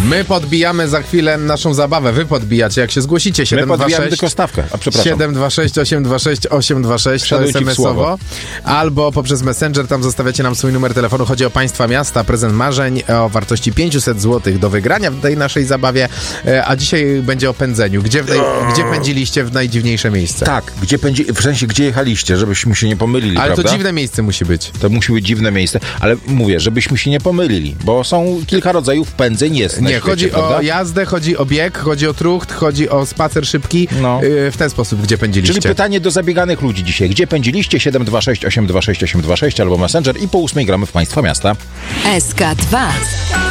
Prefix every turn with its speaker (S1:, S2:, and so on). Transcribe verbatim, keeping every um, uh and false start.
S1: My podbijamy za chwilę naszą zabawę. Wy podbijacie, jak się zgłosicie.
S2: My podbijamy tylko stawkę. A przepraszam.
S1: siedem dwa sześć osiem dwa sześć osiem dwa sześć to es em esowo. Albo poprzez Messenger, tam zostawiacie nam swój numer telefonu. Chodzi o państwa miasta, prezent marzeń o wartości pięćset złotych do wygrania w tej naszej zabawie. A dzisiaj będzie o pędzeniu. Gdzie, w tej, gdzie pędziliście w najdziwniejsze miejsce?
S2: Tak, gdzie pędzi, w sensie gdzie jechaliście, żebyśmy się nie pomylili,
S1: ale
S2: prawda?
S1: to dziwne miejsce musi być.
S2: To musi być dziwne miejsce, ale mówię, żebyśmy się nie pomylili, bo są kilka rodzajów pędzeń jest.
S1: Nie,
S2: świecie,
S1: chodzi
S2: prawda?
S1: o jazdę, chodzi o bieg, chodzi o trucht, chodzi o spacer szybki.
S2: No.
S1: Yy, w ten sposób, gdzie pędziliście.
S2: Czyli pytanie do zabieganych ludzi dzisiaj. Gdzie pędziliście? siedem dwa sześć osiem dwa sześć osiem dwa sześć albo Messenger i po ósmej gramy w państwa miasta.
S3: S K dwa.